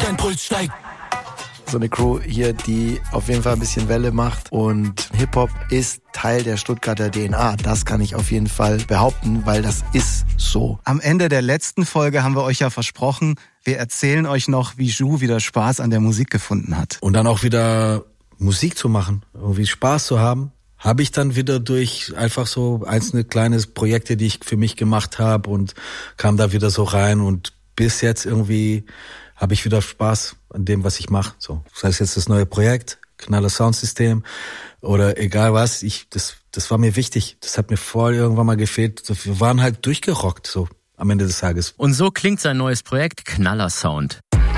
dein Puls steigt. So eine Crew hier, die auf jeden Fall ein bisschen Welle macht, und Hip-Hop ist Teil der Stuttgarter DNA. Das kann ich auf jeden Fall behaupten, weil das ist so. Am Ende der letzten Folge haben wir euch ja versprochen, wir erzählen euch noch, wie Ju wieder Spaß an der Musik gefunden hat. Und dann auch wieder Musik zu machen, irgendwie Spaß zu haben, habe ich dann wieder durch einfach so einzelne kleine Projekte, die ich für mich gemacht habe, und kam da wieder so rein, und bis jetzt irgendwie habe ich wieder Spaß an dem, was ich mache. So, das heißt jetzt das neue Projekt, Knaller Soundsystem oder egal was, das war mir wichtig. Das hat mir voll irgendwann mal gefehlt. Wir waren halt durchgerockt so am Ende des Tages. Und so klingt sein neues Projekt Knaller Sound.